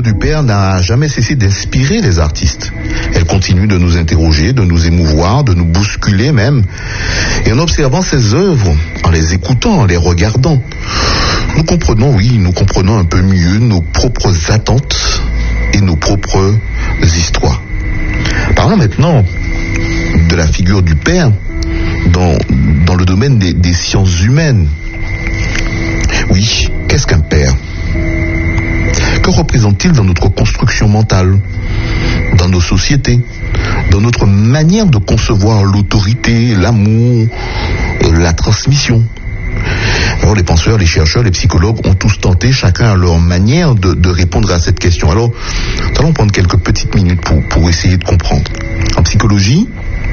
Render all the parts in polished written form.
figure du père n'a jamais cessé d'inspirer les artistes. Elle continue de nous interroger, de nous émouvoir, de nous bousculer même. Et en observant ses œuvres, en les écoutant, en les regardant, nous comprenons un peu mieux nos propres attentes et nos propres histoires. Parlons maintenant de la figure du père dans le domaine des sciences humaines. Oui, qu'est-ce qu'un père ? Que représente-t-il dans notre construction mentale, dans nos sociétés, dans notre manière de concevoir l'autorité, l'amour, la transmission ? Alors les penseurs, les chercheurs, les psychologues ont tous tenté, chacun à leur manière, de répondre à cette question. Alors, nous allons prendre quelques petites minutes pour essayer de comprendre. En psychologie,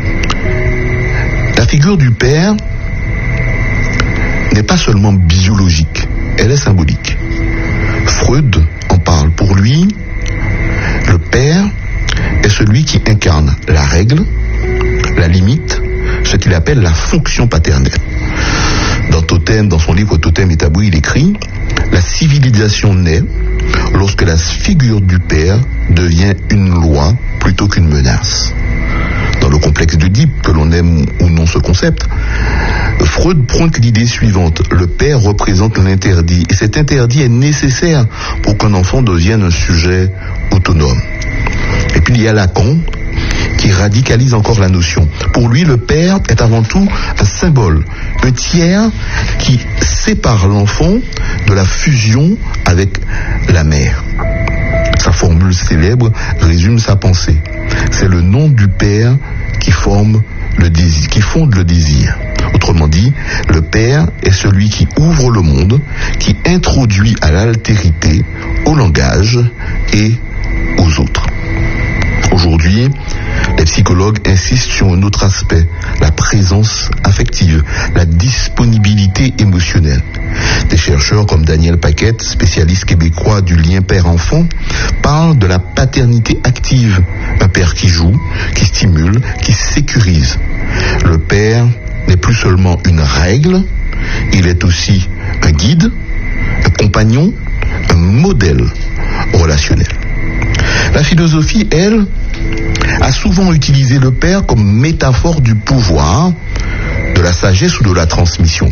la figure du père n'est pas seulement biologique, elle est symbolique. Freud en parle. Pour lui, le père est celui qui incarne la règle, la limite, ce qu'il appelle la fonction paternelle. Dans son livre Totem et Tabou, il écrit « La civilisation naît lorsque la figure du père devient une loi plutôt qu'une menace. » Dans le complexe d'Oedipe, que l'on aime ou non ce concept, Freud prône l'idée suivante: le père représente l'interdit, et cet interdit est nécessaire pour qu'un enfant devienne un sujet autonome. Et puis il y a Lacan, qui radicalise encore la notion. Pour lui, le père est avant tout un symbole, un tiers qui sépare l'enfant de la fusion avec la mère. Sa formule célèbre résume sa pensée. C'est le nom du père qui fonde le désir. Autrement dit, le père est celui qui ouvre le monde, qui introduit à l'altérité, au langage et aux autres. Aujourd'hui, les psychologues insistent sur un autre aspect, la présence affective, la disponibilité émotionnelle. Des chercheurs comme Daniel Paquette, spécialiste québécois du lien père-enfant, parlent de la paternité active, un père qui joue, qui stimule, qui sécurise. Le père n'est plus seulement une règle, il est aussi un guide, un compagnon, un modèle relationnel. La philosophie, elle, a souvent utilisé le père comme métaphore du pouvoir, de la sagesse ou de la transmission.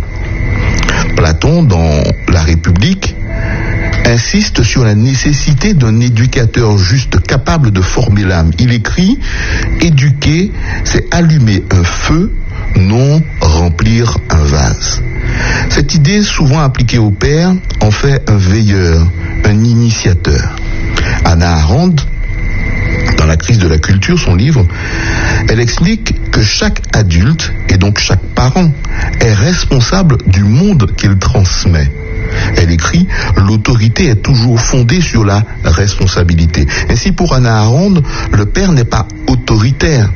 Platon, dans La République, insiste sur la nécessité d'un éducateur juste capable de former l'âme. Il écrit « Éduquer, c'est allumer un feu, non remplir un vase ». Cette idée, souvent appliquée au père, en fait un veilleur, un initiateur. Hannah Arendt, dans La crise de la culture, son livre, elle explique que chaque adulte, et donc chaque parent, est responsable du monde qu'il transmet. Elle écrit « L'autorité est toujours fondée sur la responsabilité ». Ainsi, pour Hannah Arendt, le père n'est pas autoritaire,